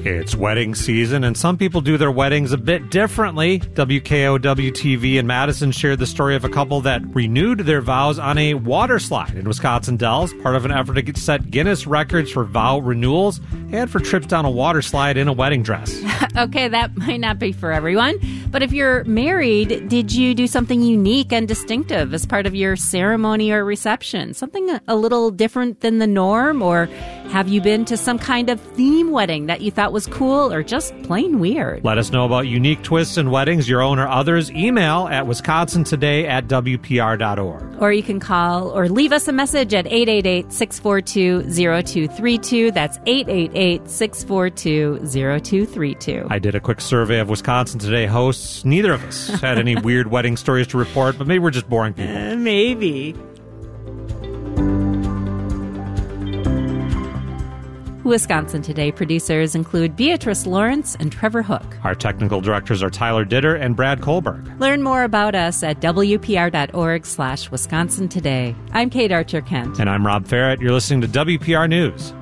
It's wedding season, and some people do their weddings a bit differently. WKOW-TV in Madison shared the story of a couple that renewed their vows on a water slide in Wisconsin Dells, part of an effort to set Guinness records for vow renewals and for trips down a water slide in a wedding dress. Okay, that might not be for everyone, but if you're married, did you do something unique and distinctive as part of your ceremony or reception? Something a little different than the norm? Or have you been to some kind of theme wedding that you thought was cool or just plain weird? Let us know about unique twists in weddings, your own or others. Email at wisconsintoday@wpr.org. Or you can call or leave us a message at 888-642-0232. That's 888-642-0232. I did a quick survey of Wisconsin Today hosts. Neither of us had any weird wedding stories to report, but maybe we're just boring people. Maybe. Wisconsin Today producers include Beatrice Lawrence and Trevor Hook. Our technical directors are Tyler Ditter and Brad Kohlberg. Learn more about us at wpr.org/Wisconsin Today. I'm Kate Archer-Kent. And I'm Rob Farrett. You're listening to WPR News.